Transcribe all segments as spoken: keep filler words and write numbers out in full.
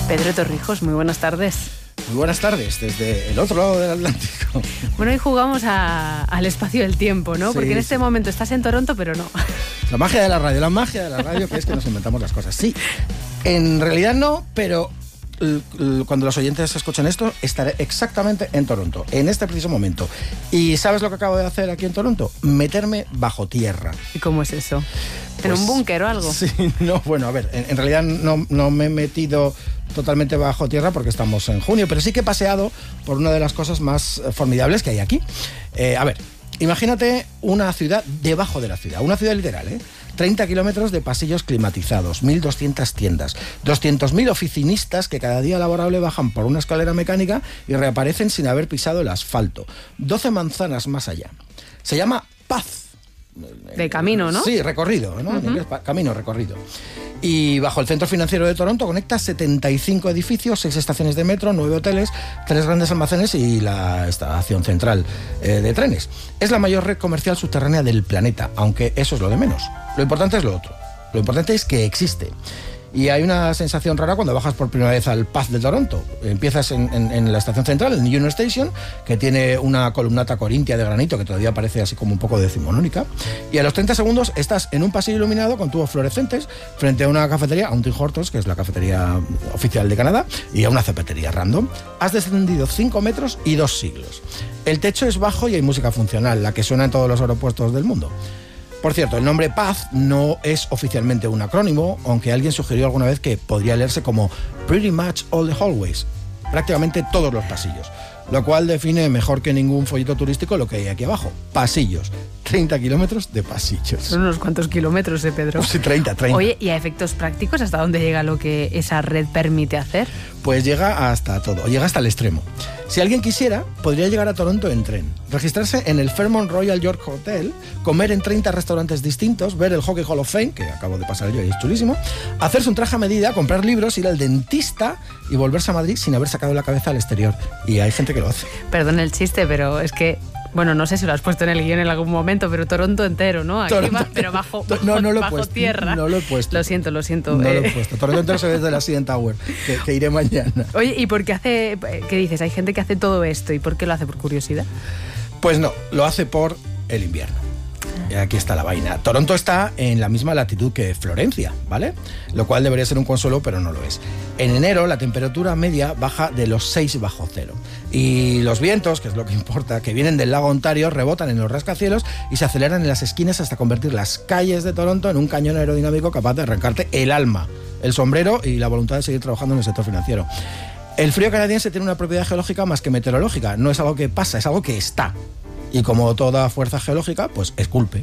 Pedro Torrijos, muy buenas tardes. Muy buenas tardes, desde el otro lado del Atlántico. Bueno, hoy jugamos a, al espacio del tiempo, ¿no? Sí, Porque en este sí. momento estás en Toronto, pero no. La magia de la radio, la magia de la radio que es que nos inventamos las cosas. Sí, en realidad no, pero l- l- cuando los oyentes escuchen esto, estaré exactamente en Toronto, en este preciso momento. ¿Y sabes lo que acabo de hacer aquí en Toronto? Meterme bajo tierra. ¿Y cómo es eso? ¿En Pues, un búnker o algo? Sí, no, bueno, a ver, en, en realidad no, no me he metido totalmente bajo tierra porque estamos en junio, pero sí que he paseado por una de las cosas más formidables que hay aquí. Eh, a ver, imagínate una ciudad debajo de la ciudad, una ciudad literal, ¿eh? treinta kilómetros de pasillos climatizados, mil doscientas tiendas, doscientos mil oficinistas que cada día laborable bajan por una escalera mecánica y reaparecen sin haber pisado el asfalto. doce manzanas más allá. Se llama Paz. De camino, ¿no? Sí, recorrido, ¿no? Uh-huh. En inglés, camino, recorrido. Y bajo el centro financiero de Toronto conecta setenta y cinco edificios, seis estaciones de metro, nueve hoteles, tres grandes almacenes y la estación central eh, de trenes. Es la mayor red comercial subterránea del planeta, aunque eso es lo de menos. Lo importante es lo otro. Lo importante es que existe. Y hay una sensación rara cuando bajas por primera vez al Paz de Toronto. Empiezas en, en, en la estación central, en Union Station, que tiene una columnata corintia de granito que todavía parece así como un poco decimonónica. Y a los treinta segundos estás en un pasillo iluminado con tubos fluorescentes frente a una cafetería, a un Tim Hortons, que es la cafetería oficial de Canadá, y a una zapatería random. Has descendido cinco metros y dos siglos. El techo es bajo y hay música funcional, la que suena en todos los aeropuertos del mundo. Por cierto, el nombre Paz no es oficialmente un acrónimo, aunque alguien sugirió alguna vez que podría leerse como Pretty much all the hallways, prácticamente todos los pasillos, lo cual define mejor que ningún folleto turístico lo que hay aquí abajo. Pasillos, treinta kilómetros de pasillos. Son unos cuantos kilómetros, ¿eh, Pedro? Sí, treinta, treinta. Oye, ¿y a efectos prácticos hasta dónde llega lo que esa red permite hacer? Pues llega hasta todo, llega hasta el extremo. Si alguien quisiera, podría llegar a Toronto en tren, registrarse en el Fairmont Royal York Hotel, comer en treinta restaurantes distintos, ver el Hockey Hall of Fame, que acabo de pasar yo y es chulísimo, hacerse un traje a medida, comprar libros, ir al dentista y volverse a Madrid sin haber sacado la cabeza al exterior. Y hay gente que lo hace. Perdón el chiste, pero es que... Bueno, no sé si lo has puesto en el guión en algún momento, pero Toronto entero, ¿no? Aquí Toronto, va, pero bajo, bajo, no, no lo he bajo puesto, tierra. No lo he puesto. Lo siento, lo siento. No eh. lo he puesto. Toronto entero se ve desde la C N Tower, que, que iré mañana. Oye, ¿y por qué hace, qué dices? Hay gente que hace todo esto, ¿y por qué lo hace? ¿Por curiosidad? Pues no, lo hace por el invierno. Y aquí está la vaina. Toronto está en la misma latitud que Florencia, ¿vale? Lo cual debería ser un consuelo, pero no lo es. En enero la temperatura media baja de los seis bajo cero. Y los vientos, que es lo que importa, que vienen del lago Ontario, rebotan en los rascacielos y se aceleran en las esquinas hasta convertir las calles de Toronto en un cañón aerodinámico capaz de arrancarte el alma, el sombrero y la voluntad de seguir trabajando en el sector financiero. El frío canadiense tiene una propiedad geológica más que meteorológica. No es algo que pasa, es algo que está. Y como toda fuerza geológica, pues esculpe.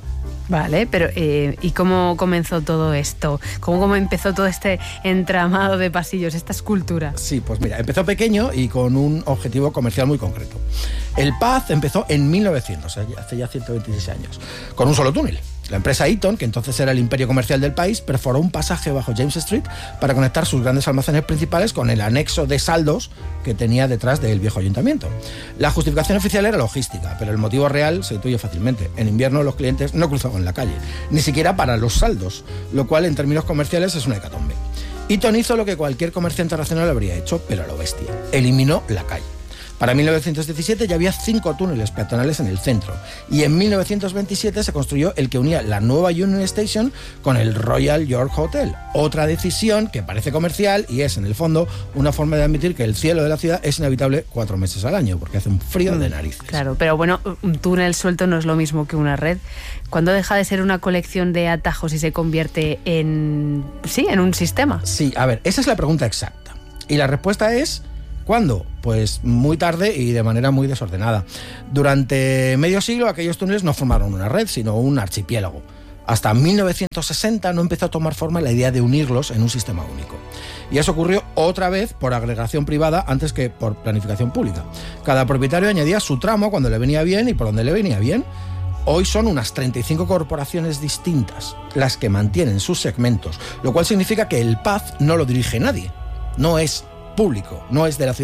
Vale, pero eh, ¿y cómo comenzó todo esto? ¿Cómo, ¿Cómo empezó todo este entramado de pasillos, esta escultura? Sí, pues mira, empezó pequeño y con un objetivo comercial muy concreto. El Paz empezó en mil novecientos, hace ya ciento veintiséis años, con un solo túnel. La empresa Eaton, que entonces era el imperio comercial del país, perforó un pasaje bajo James Street para conectar sus grandes almacenes principales con el anexo de saldos que tenía detrás del viejo ayuntamiento. La justificación oficial era logística, pero el motivo real se intuye fácilmente. En invierno los clientes no cruzaban la calle, ni siquiera para los saldos, lo cual en términos comerciales es una hecatombe. Eaton hizo lo que cualquier comerciante racional habría hecho, pero a lo bestia. Eliminó la calle. Para mil novecientos diecisiete ya había cinco túneles peatonales en el centro y en mil novecientos veintisiete se construyó el que unía la nueva Union Station con el Royal York Hotel. Otra decisión que parece comercial y es en el fondo una forma de admitir que el cielo de la ciudad es inhabitable cuatro meses al año porque hace un frío de narices. Claro, pero bueno, un túnel suelto no es lo mismo que una red. ¿Cuándo deja de ser una colección de atajos y se convierte en, sí, en un sistema? Sí, a ver, esa es la pregunta exacta. Y la respuesta es... ¿Cuándo? Pues muy tarde y de manera muy desordenada. Durante medio siglo aquellos túneles no formaron una red, sino un archipiélago. Hasta mil novecientos sesenta no empezó a tomar forma la idea de unirlos en un sistema único. Y eso ocurrió otra vez por agregación privada antes que por planificación pública. Cada propietario añadía su tramo cuando le venía bien y por donde le venía bien. Hoy son unas treinta y cinco corporaciones distintas las que mantienen sus segmentos, lo cual significa que el Paz no lo dirige nadie. No es público, no es de la ciudad,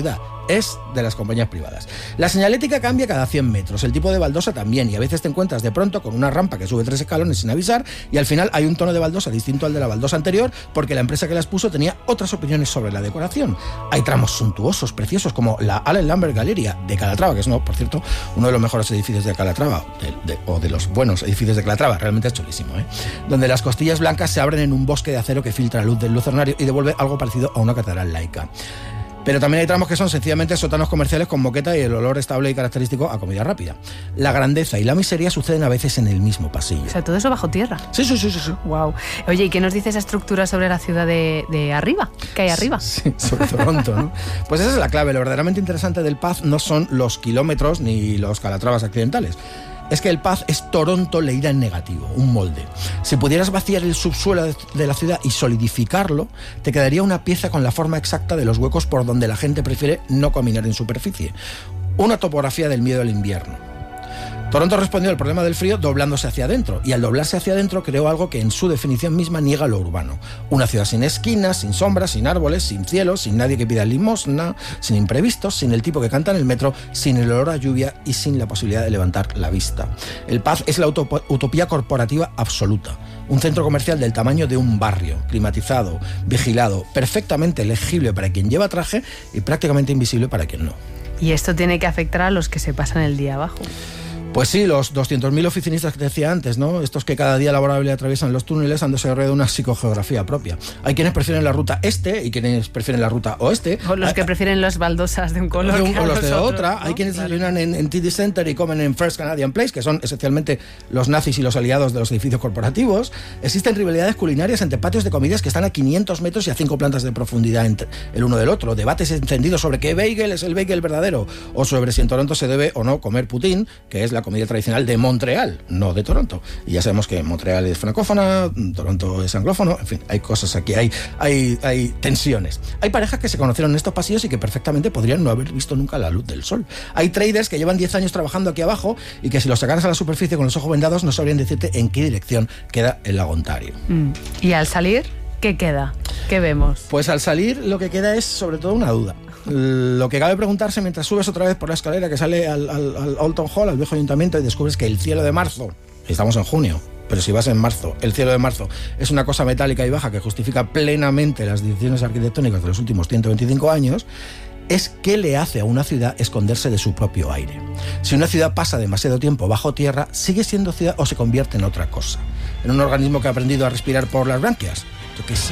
es de las compañías privadas. La señalética cambia cada cien metros, el tipo de baldosa también, y a veces te encuentras de pronto con una rampa que sube tres escalones sin avisar y al final hay un tono de baldosa distinto al de la baldosa anterior porque la empresa que las puso tenía otras opiniones sobre la decoración. Hay tramos suntuosos, preciosos, como la Allen Lambert Galleria de Calatrava, que es, no, por cierto, uno de los mejores edificios de Calatrava, de, de, o de los buenos edificios de Calatrava, realmente es chulísimo, ¿eh? Donde las costillas blancas se abren en un bosque de acero que filtra la luz del lucernario y devuelve algo parecido a una catedral laica. Pero también hay tramos que son sencillamente sótanos comerciales con moqueta y el olor estable y característico a comida rápida. La grandeza y la miseria suceden a veces en el mismo pasillo. O sea, todo eso bajo tierra. Sí, sí, sí, sí. sí. Wow. Oye, ¿y qué nos dice esa estructura sobre la ciudad de, de arriba? ¿Qué hay arriba? Sí, sobre Toronto, ¿no? Pues esa es la clave. Lo verdaderamente interesante del P A Z no son los kilómetros ni los Calatravas accidentales. Es que el P A Z es Toronto leída en negativo, un molde. Si pudieras vaciar el subsuelo de la ciudad y solidificarlo, te quedaría una pieza con la forma exacta de los huecos por donde la gente prefiere no caminar en superficie. Una topografía del miedo al invierno. Toronto respondió al problema del frío doblándose hacia adentro, y al doblarse hacia adentro creó algo que en su definición misma niega lo urbano. Una ciudad sin esquinas, sin sombras, sin árboles, sin cielos, sin nadie que pida limosna, sin imprevistos, sin el tipo que canta en el metro, sin el olor a lluvia y sin la posibilidad de levantar la vista. El P A Z es la utopía corporativa absoluta. Un centro comercial del tamaño de un barrio, climatizado, vigilado, perfectamente legible para quien lleva traje y prácticamente invisible para quien no. Y esto tiene que afectar a los que se pasan el día abajo. Pues sí, los doscientos mil oficinistas que te decía antes, ¿no? Estos que cada día laborable atraviesan los túneles han desarrollado una psicogeografía propia. Hay quienes prefieren la ruta este y quienes prefieren la ruta oeste. O los hay, que prefieren las baldosas de un color de un, que a o los de otros, otra. ¿no? Hay quienes Claro. desayunan en, en T D Center y comen en First Canadian Place, que son esencialmente los nazis y los aliados de los edificios corporativos. Existen rivalidades culinarias entre patios de comidas que están a quinientos metros y a cinco plantas de profundidad entre el uno del otro. Debates encendidos sobre qué bagel es el bagel verdadero o sobre si en Toronto se debe o no comer poutine, que es la comida tradicional de Montreal, no de Toronto. Y ya sabemos que Montreal es francófona, Toronto es anglófono, en fin, hay cosas aquí, hay, hay, hay tensiones. Hay parejas que se conocieron en estos pasillos y que perfectamente podrían no haber visto nunca la luz del sol. Hay traders que llevan diez años trabajando aquí abajo y que si los sacaras a la superficie con los ojos vendados no sabrían decirte en qué dirección queda el lago Ontario. Mm. Y al salir, ¿qué queda? ¿Qué vemos? Pues al salir lo que queda es sobre todo una duda. Lo que cabe preguntarse mientras subes otra vez por la escalera que sale al, al, al Old Town Hall, al viejo ayuntamiento, y descubres que el cielo de marzo, estamos en junio, pero si vas en marzo, el cielo de marzo es una cosa metálica y baja que justifica plenamente las decisiones arquitectónicas de los últimos ciento veinticinco años, es qué le hace a una ciudad esconderse de su propio aire. Si una ciudad pasa demasiado tiempo bajo tierra, ¿sigue siendo ciudad o se convierte en otra cosa? ¿En un organismo que ha aprendido a respirar por las branquias? Yo qué sé.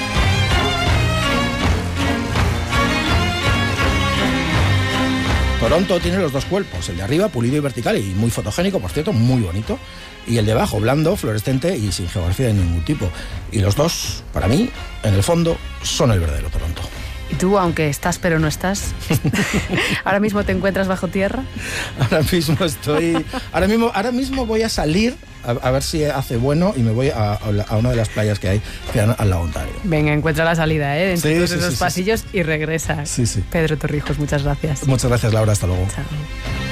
Toronto tiene los dos cuerpos, el de arriba pulido y vertical y muy fotogénico, por cierto, muy bonito, y el de abajo blando, fluorescente y sin geografía de ningún tipo. Y los dos, para mí, en el fondo, son el verdadero Toronto. ¿Y tú, aunque estás pero no estás, ahora mismo te encuentras bajo tierra? Ahora mismo estoy... Ahora mismo, ahora mismo voy a salir a, a ver si hace bueno y me voy a, a una de las playas que hay que dan al lago Ontario. Venga, encuentra la salida, ¿eh? Entre sí, todos sí, esos sí, pasillos sí. y regresa. Sí, sí. Pedro Torrijos, muchas gracias. Muchas gracias, Laura. Hasta luego. Chao.